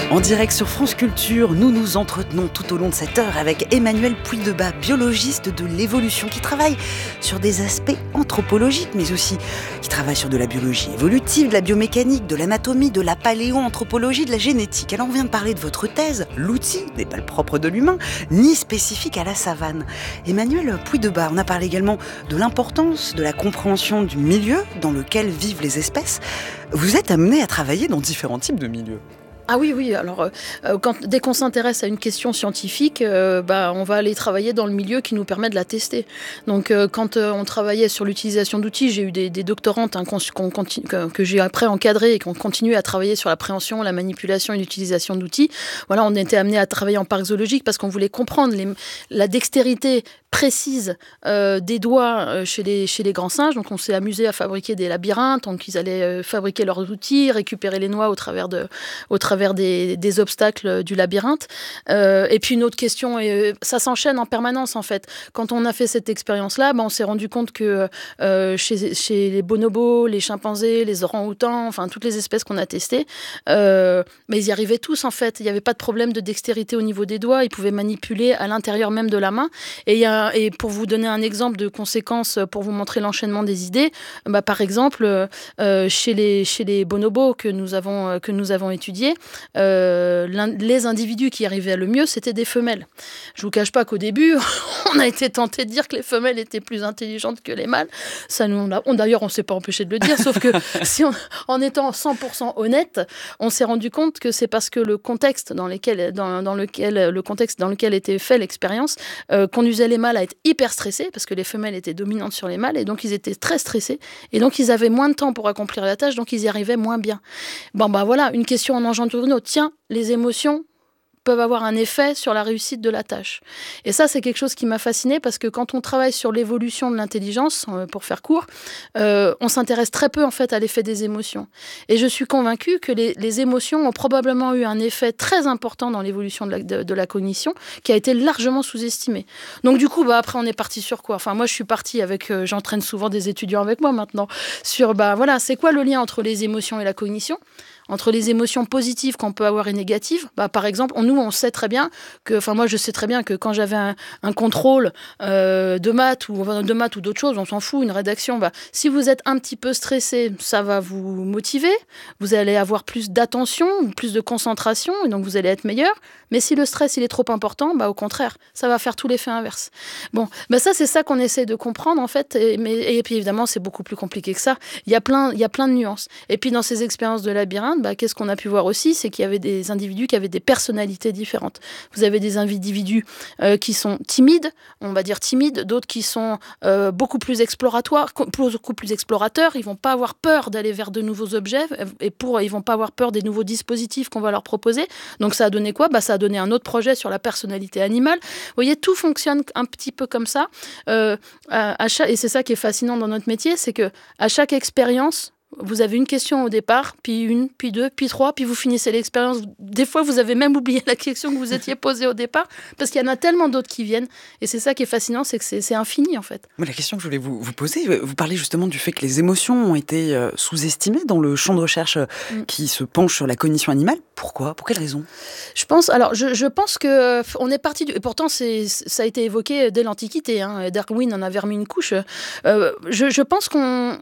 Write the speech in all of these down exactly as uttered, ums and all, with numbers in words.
En direct sur France Culture, nous nous entretenons tout au long de cette heure avec Emmanuel Puydebas, biologiste de l'évolution, qui travaille sur des aspects anthropologiques, mais aussi qui travaille sur de la biologie évolutive, de la biomécanique, de l'anatomie, de la paléoanthropologie, de la génétique. Alors on vient de parler de votre thèse. L'outil n'est pas le propre de l'humain, ni spécifique à la savane. Emmanuel Puydebas, on a parlé également de l'importance de la compréhension du milieu dans lequel vivent les espèces. Vous êtes amené à travailler dans différents types de milieux. Ah oui, oui. Alors, euh, quand, dès qu'on s'intéresse à une question scientifique, euh, bah, on va aller travailler dans le milieu qui nous permet de la tester. Donc, euh, quand euh, on travaillait sur l'utilisation d'outils, j'ai eu des, des doctorantes hein, qu'on, qu'on continue, que, que j'ai après encadrées et qu'on continue à travailler sur la préhension, la manipulation et l'utilisation d'outils. Voilà, on était amené à travailler en parc zoologique parce qu'on voulait comprendre les, la dextérité précise euh, des doigts euh, chez, les, chez les grands singes. Donc, on s'est amusé à fabriquer des labyrinthes. Donc, ils allaient euh, fabriquer leurs outils, récupérer les noix au travers de, au travers vers des, des obstacles du labyrinthe. Euh, et puis une autre question, et ça s'enchaîne en permanence en fait. Quand on a fait cette expérience-là, ben, on s'est rendu compte que euh, chez, chez les bonobos, les chimpanzés, les orang-outans, enfin toutes les espèces qu'on a testées, euh, mais ils y arrivaient tous en fait. Il n'y avait pas de problème de dextérité au niveau des doigts. Ils pouvaient manipuler à l'intérieur même de la main. Et, y a, et pour vous donner un exemple de conséquences, pour vous montrer l'enchaînement des idées, bah, par exemple, euh, chez, les, chez les bonobos que nous avons, que nous avons étudiés, Euh, les individus qui arrivaient le mieux, c'était des femelles. Je vous cache pas qu'au début, on a été tenté de dire que les femelles étaient plus intelligentes que les mâles. Ça, nous, on a, on, d'ailleurs, on s'est pas empêché de le dire, sauf que si on, en étant cent pour cent honnête, on s'est rendu compte que c'est parce que le contexte dans, lesquels, dans, dans, lequel, le contexte dans lequel était faite l'expérience euh, conduisait les mâles à être hyper stressés, parce que les femelles étaient dominantes sur les mâles, et donc ils étaient très stressés, et donc ils avaient moins de temps pour accomplir la tâche, donc ils y arrivaient moins bien. Bon, bah voilà, une question en engendre une autre. Tiens, les émotions peuvent avoir un effet sur la réussite de la tâche. Et ça, c'est quelque chose qui m'a fascinée parce que quand on travaille sur l'évolution de l'intelligence, euh, pour faire court, euh, on s'intéresse très peu en fait à l'effet des émotions. Et je suis convaincue que les, les émotions ont probablement eu un effet très important dans l'évolution de la, de, de la cognition qui a été largement sous-estimé. Donc du coup, bah, après, on est parti sur quoi ? Enfin, moi, je suis partie avec... Euh, j'entraîne souvent des étudiants avec moi maintenant sur, bah voilà, c'est quoi le lien entre les émotions et la cognition ? Entre les émotions positives qu'on peut avoir et négatives, bah, par exemple, on, nous, on sait très bien que, enfin, moi, je sais très bien que quand j'avais un, un contrôle euh, de maths ou de maths ou d'autres choses, on s'en fout, une rédaction, bah, si vous êtes un petit peu stressé, ça va vous motiver, vous allez avoir plus d'attention, plus de concentration, et donc vous allez être meilleur. Mais si le stress, il est trop important, bah, au contraire, ça va faire tout l'effet inverse. Bon, bah, ça, c'est ça qu'on essaie de comprendre, en fait, et, mais, et puis évidemment, c'est beaucoup plus compliqué que ça. Il y a plein, il y a plein de nuances. Et puis, dans ces expériences de labyrinthe, bah, qu'est-ce qu'on a pu voir aussi, c'est qu'il y avait des individus qui avaient des personnalités différentes. Vous avez des individus euh, qui sont timides, on va dire timides, d'autres qui sont euh, beaucoup plus exploratoires, beaucoup plus explorateurs. Ils vont pas avoir peur d'aller vers de nouveaux objets et pour, ils vont pas avoir peur des nouveaux dispositifs qu'on va leur proposer. Donc ça a donné quoi ? Bah, ça a donné un autre projet sur la personnalité animale. Vous voyez, tout fonctionne un petit peu comme ça. Euh, à, à chaque, et c'est ça qui est fascinant dans notre métier, c'est que à chaque expérience, vous avez une question au départ, puis une, puis deux, puis trois, puis vous finissez l'expérience. Des fois, vous avez même oublié la question que vous étiez posée au départ, parce qu'il y en a tellement d'autres qui viennent. Et c'est ça qui est fascinant, c'est que c'est, c'est infini, en fait. Mais la question que je voulais vous, vous poser, vous parlez justement du fait que les émotions ont été euh, sous-estimées dans le champ de recherche euh, mm. qui se penche sur la cognition animale. Pourquoi ? Pour quelle raison ? Je pense, alors, je, je pense que on est parti du... Et pourtant, c'est, ça a été évoqué dès l'Antiquité. Hein, Darwin en avait remis une couche. Euh, je, je pense qu'on...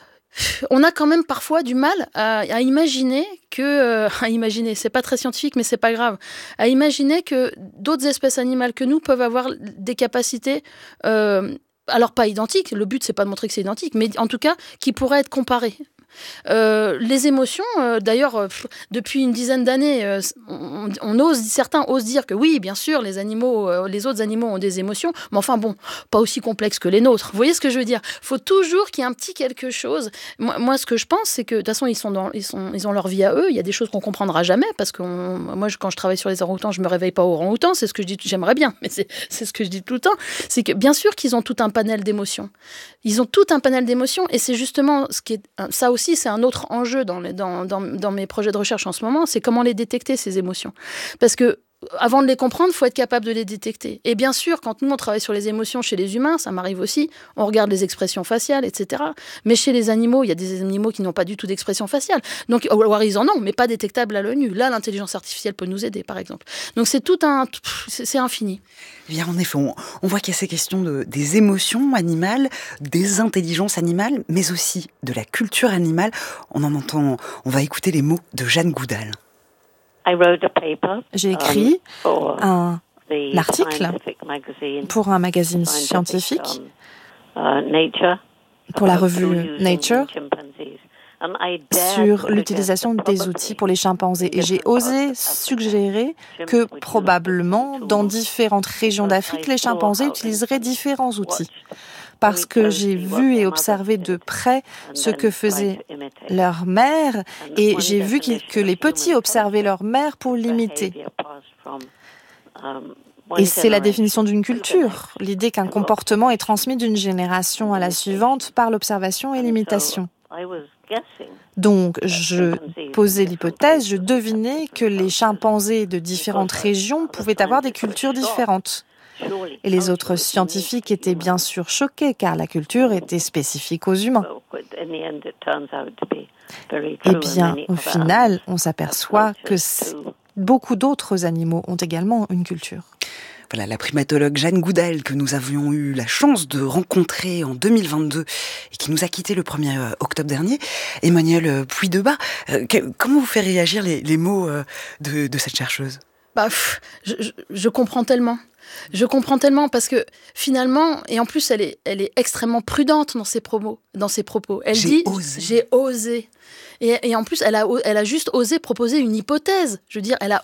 On a quand même parfois du mal à, à imaginer que, euh, à imaginer, c'est pas très scientifique, mais c'est pas grave, à imaginer que d'autres espèces animales que nous peuvent avoir des capacités, euh, alors pas identiques, le but c'est pas de montrer que c'est identique, mais en tout cas qui pourraient être comparées. Euh, les émotions, euh, d'ailleurs, euh, depuis une dizaine d'années, euh, on, on ose, certains osent dire que oui, bien sûr, les animaux, euh, les autres animaux ont des émotions, mais enfin bon, pas aussi complexes que les nôtres. Vous voyez ce que je veux dire ? Il faut toujours qu'il y ait un petit quelque chose. Moi, moi, ce que je pense, c'est que de toute façon, ils sont dans, ils sont, ils ont leur vie à eux. Il y a des choses qu'on comprendra jamais parce que moi, je, quand je travaille sur les orang-outans, je me réveille pas orang-outans. C'est ce que je dis. J'aimerais bien, mais c'est, c'est ce que je dis tout le temps. C'est que bien sûr qu'ils ont tout un panel d'émotions. Ils ont tout un panel d'émotions, et c'est justement ce qui est ça aussi. C'est un autre enjeu dans, les, dans, dans, dans mes projets de recherche en ce moment, c'est comment les détecter, ces émotions. Parce que avant de les comprendre, il faut être capable de les détecter. Et bien sûr, quand nous, on travaille sur les émotions chez les humains, ça m'arrive aussi, on regarde les expressions faciales, et cetera. Mais chez les animaux, il y a des animaux qui n'ont pas du tout d'expression faciale. Donc, ou alors ils en ont, mais pas détectables à l'œil nu. Là, l'intelligence artificielle peut nous aider, par exemple. Donc, c'est tout un... C'est infini. Eh bien, en effet, on, on voit qu'il y a ces questions de, des émotions animales, des intelligences animales, mais aussi de la culture animale. On en entend... On va écouter les mots de Jane Goodall. J'ai écrit un article pour un magazine scientifique, pour la revue Nature, sur l'utilisation des outils pour les chimpanzés. Et j'ai osé suggérer que probablement, dans différentes régions d'Afrique, les chimpanzés utiliseraient différents outils. Parce que j'ai vu et observé de près ce que faisait leur mère, et j'ai vu que les petits observaient leur mère pour l'imiter. Et c'est la définition d'une culture, l'idée qu'un comportement est transmis d'une génération à la suivante par l'observation et l'imitation. Donc, je posais l'hypothèse, je devinais que les chimpanzés de différentes régions pouvaient avoir des cultures différentes. Et les autres scientifiques étaient bien sûr choqués, car la culture était spécifique aux humains. Eh bien, au final, on s'aperçoit que beaucoup d'autres animaux ont également une culture. Voilà, la primatologue Jane Goodall, que nous avions eu la chance de rencontrer en deux mille vingt-deux et qui nous a quittés le premier octobre dernier. Emmanuel Puydebas, euh, comment vous fait réagir les, les mots euh, de, de cette chercheuse ? Bah, pff, je, je, je comprends tellement. Je comprends tellement parce que finalement, et en plus elle est, elle est extrêmement prudente dans ses, promos, dans ses propos. Elle j'ai dit osé. j'ai osé. Et, et en plus, elle a, elle a juste osé proposer une hypothèse. Je veux dire, elle a